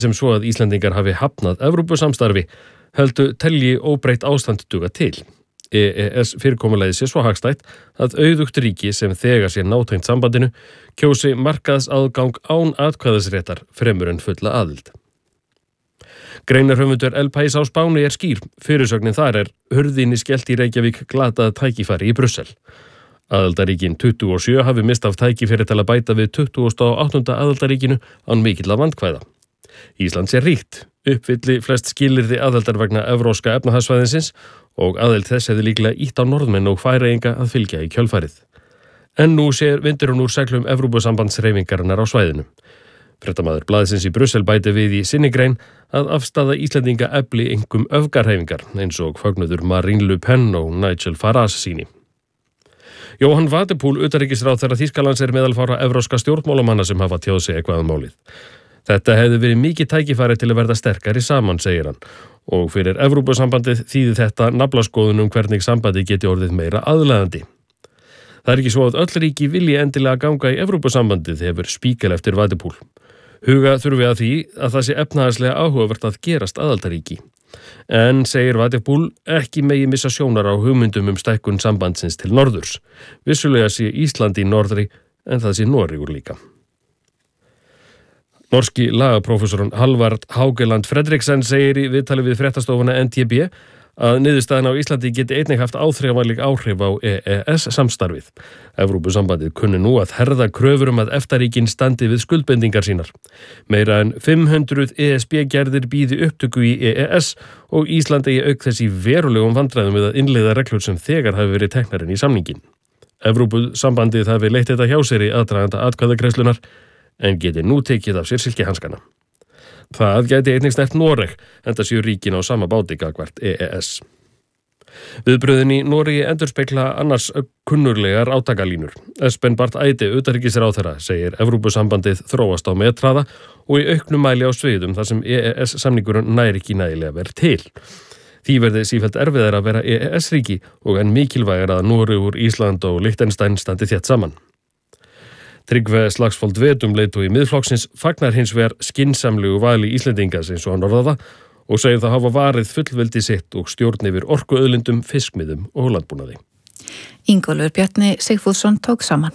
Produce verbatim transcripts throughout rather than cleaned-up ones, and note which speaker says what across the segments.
Speaker 1: sem svo að Íslendingar hafi hafnað Evrópusamstarfi heldur telji óbreytt ástand duga til. E E S fyrirkomulagið sé svo hagstætt að auðugt ríki sem þegar sé nátengt sambandinu kjósi markaðsaðgang án atkvæðisréttar fremur en fulla aðild. Greinarhöfundur El País á Spáni er skýr. Fyrirsögnin þar er hurðinni skellt í Reykjavík glatað tækifæri í Brussel. Aðildaríkin tuttugu og sjö hafi mist af tækifæri til að bæta við tuttugasta og áttunda aðildaríkinu án mikilla vandkvæða. Ísland sé ríkt, uppfylli flest skilyrði aðildar vegna evrópska efnahagssvæðisins og aðild þess hefði líklega ýtt á Norðmenn og Færeyinga að fylgja í kjölfarið. En nú sér vindur hún úr seglum Evrópusambandshreyfingarinnar á svæðinu. Fréttamaður blaðsins í Brussel bæti við í sinni grein að afstaða Íslendinga efli einkum öfgarhreyfingar eins og fögnuður Marine Le Pen og Nigel Farage síni. Jóhann Wadepool, utanríkisráðherra Þýskalands, er meðal fárra evrópska stjórnmálamanna sem hafa tjáð sig eitthvað um málið. Þetta hefði verið mikið tækifæri til að verða sterkari saman, segir hann, og fyrir Evrópusambandið þýði þetta naflaskoðun um hvernig sambandið geti orðið meira aðlaðandi. Það er ekki svo að öll ríki vilji endilega ganga í Evrópusambandið, hefur Spiegel eftir Wadepool. Huga þurfi að því að það sé efnahagslega áhugavert að gerast aðildarríki. En, segir Wadepool, ekki megi missa sjónar á hugmyndum um stækkun sambandsins til norðurs. Vissulega sé Ísland í norðri en það sé Noregur líka. Norski lagaprófessorinn Halvard Haugeland Fredriksen segir í viðtali við fréttastofuna N T B að niðurstaðan á Íslandi geti einnig haft áþreifanleg áhrif á E E S samstarfið. Evrópusambandið kunni nú að herða kröfur um að EFTA-ríkin standi við skuldbindingar sínar. Meira en fimm hundruð E S B-gerðir bíði upptöku í E E S og Ísland eigi auk þess í verulegum vandræðum við að innleiða reglur sem þegar hafi verið teknar inn í samningin. Evrópusambandið hafi leitt þetta hjá sér í aðdraganda atkvæðagreiðslunnar en geti nú tekið af sér silkihanskana. Það gæti einnig snert Noreg, enda séu ríkin á sama báti gagnvart E E S. Viðbrögðin í Noregi endurspegla annars kunnuglegar átakalínur. Espen Barth Eide, utanríkisráðherra, segir Evrópusambandið þróast á metraða og í auknum mæli á sviðum þar sem E E S-samningurinn nær ekki nægilega verið til. Því verði sífellt erfiðar að vera E E S-ríki og enn mikilvægar að Noregur, Ísland og Liechtenstein standi þétt saman. Tryggve Slagsvold Vedum, leiðtogi Miðflokksins, fagnar hins vegar skynsamlegu vali Íslendingas eins og hann orðaði það og segir það hafa varið fullveldi sitt og stjórn yfir orkuauðlindum, fiskmiðum og landbúnaði.
Speaker 2: Ingólfur Bjarni Sigfússon tók saman.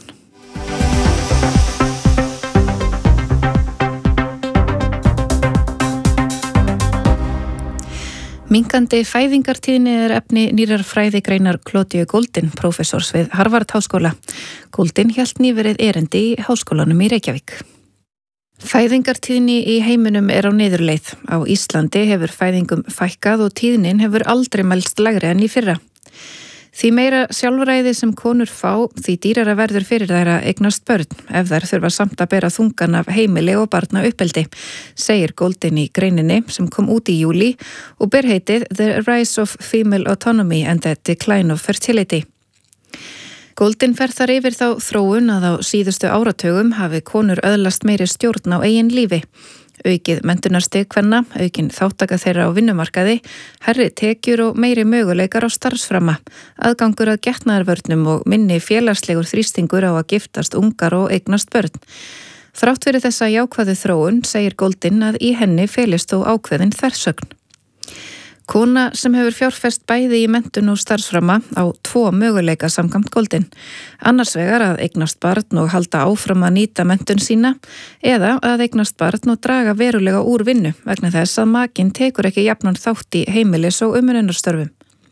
Speaker 2: Minkandi fæðingartíðni er efni nýrar fræðigreinar Claudiu Goldin, prófessors við Harvard Háskóla. Goldin hélt nýverið erindi í Háskólanum í Reykjavík. Fæðingartíðni í heiminum er á niðurleið. Á Íslandi hefur fæðingum fækkað og tíðnin hefur aldrei mælst lægri en í fyrra. Því meira sjálfræði sem konur fá, því dýrara verður fyrir þær að eignast börn, ef þær þurfa samt að bera þungan af heimili og barna uppeldi, segir Goldin í greininni sem kom út í júlí og ber heitið The Rise of Female Autonomy and the Decline of Fertility. Goldin fer þar yfir þá þróun að á síðustu áratugum hafi konur öðlast meiri stjórn á eigin lífi. Aukið menntunarstig kvenna, aukin þáttaka þeirra á vinnumarkaði, hærri tekjur og meiri möguleikar á starfsframa, aðgangur að getnaðarvörnum og minni félagslegur þrýstingur á að giftast ungar og eignast börn. Þrátt fyrir þessa jákvæðu þróun segir Goldin að í henni felist þó ákveðin þversögn. Kona sem hefur fjárfest bæði í menntun og starfsframa á tvo möguleika samkvæmt Goldin. Annars vegar að eignast barn og halda áfram að nýta menntun sína eða að eignast barn og draga verulega úr vinnu vegna þess að makinn tekur ekki jafnan þátt í heimilis- og umönnunarstörfum.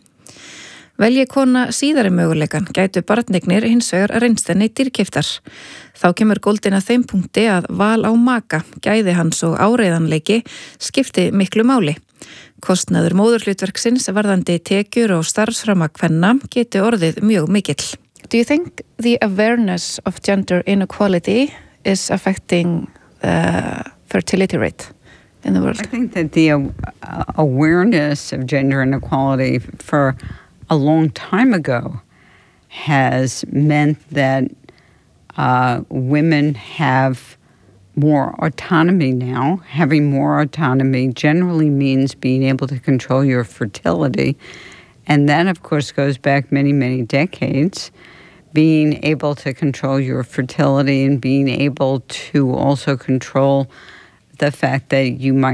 Speaker 2: Velji kona síðari möguleikan gætu barnignir hins vegar reynst henni dýrkeyptar. Þá kemur Goldin að þeim punkti að val á maka, gæði hans og áreiðanleiki skipti miklu máli. Kostnaður móðurhlutverksins varðandi tekjur og starfsframa kvenna geti orðið mjög mikill. Do you think the awareness of gender inequality is affecting the fertility rate in the world?
Speaker 3: I think that the uh, awareness of gender inequality for a long time ago has meant that uh, women have more autonomy now. Having more autonomy generally means being able to control your fertility. And that, of course, goes back many, many decades. Being able to control your fertility and being able to also control the fact that you might